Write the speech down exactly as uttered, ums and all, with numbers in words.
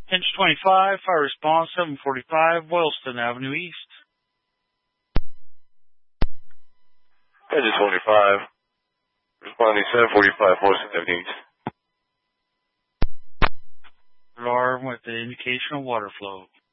Inch twenty-five, fire response seven forty-five, Boylston Avenue East. Engine twenty-five, responding seven forty-five, Boylston Avenue East. Alarm with the indication of water flow.